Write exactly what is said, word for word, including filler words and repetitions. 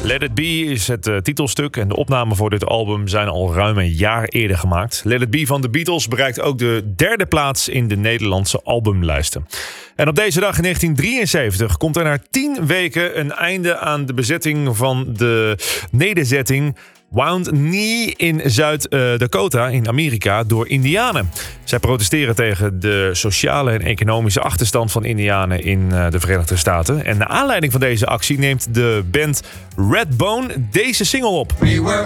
Let It Be is het uh, titelstuk en de opnamen voor dit album zijn al ruim een jaar eerder gemaakt. Let It Be van de Beatles bereikt ook de derde plaats in de Nederlandse albumlijsten. En op deze dag in negentien drieënzeventig komt er na tien weken een einde aan de bezetting van de nederzetting Wound Knee in Zuid-Dakota in Amerika door Indianen. Zij protesteren tegen de sociale en economische achterstand van Indianen in de Verenigde Staten. En naar aanleiding van deze actie neemt de band Redbone deze single op.